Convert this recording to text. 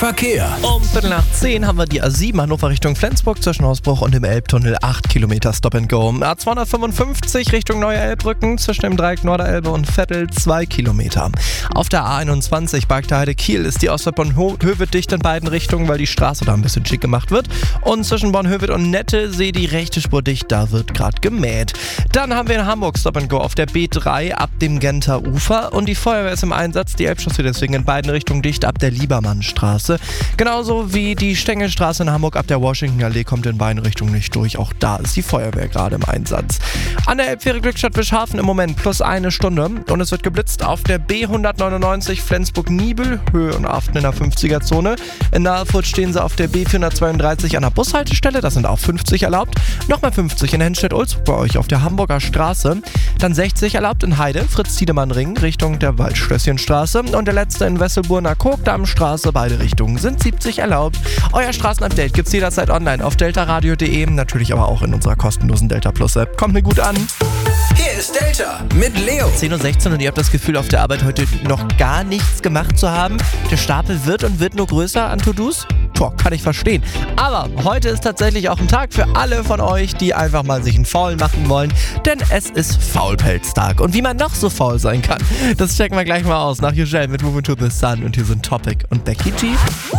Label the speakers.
Speaker 1: Verkehr.
Speaker 2: Um 9:15 haben wir die A7 Hannover Richtung Flensburg zwischen Hausbruch und dem Elbtunnel 8 Kilometer Stop and Go. A255 Richtung Neue Elbrücken zwischen dem Dreieck Norderelbe und Vettel 2 Kilometer. Auf der A21 Bargteheide Kiel ist die Ausfahrt Bonn-Hövet dicht in beiden Richtungen, weil die Straße da ein bisschen schick gemacht wird. Und zwischen Bonn-Hövet und Nettesee die rechte Spur dicht, da wird gerade gemäht. Dann haben wir in Hamburg Stop and Go auf der B3 ab dem Genter Ufer und die Feuerwehr ist im Einsatz, die Elbchaussee deswegen in beiden Richtungen dicht ab der Liebermannstraße. Genauso wie die Stengelstraße in Hamburg ab der Washingtonallee kommt in beiden Richtungen nicht durch. Auch da ist die Feuerwehr gerade im Einsatz. An der Elbfähre Glückstadt-Wischhafen im Moment plus eine Stunde und es wird geblitzt auf der B199 Flensburg-Niebel, Höhe und Aften in der 50er-Zone. In Naherfurt stehen sie auf der B432 an der Bushaltestelle, das sind auch 50 erlaubt. Nochmal 50 in Henstedt-Ulzburg bei euch auf der Hamburger Straße. Dann 60 erlaubt in Heide, Fritz-Tiedemann-Ring Richtung der Waldschlösschenstraße. Und der letzte in Wesselburner-Kokdammstraße, beide Richtungen sind 70 erlaubt. Euer Straßenupdate gibt's jederzeit online auf deltaradio.de, natürlich aber auch in unserer kostenlosen Delta Plus App. Kommt mir gut an.
Speaker 1: Hier ist Delta mit Leo.
Speaker 2: 10:16 und ihr habt das Gefühl, auf der Arbeit heute noch gar nichts gemacht zu haben. Der Stapel wird und wird nur größer an To-Dos. Kann ich verstehen. Aber heute ist tatsächlich auch ein Tag für alle von euch, die einfach mal sich einen Faulen machen wollen. Denn es ist Faulpelztag. Und wie man noch so faul sein kann, das checken wir gleich mal aus. Nach Ugel mit Moving to the Sun. Und hier sind Topic und Becky G.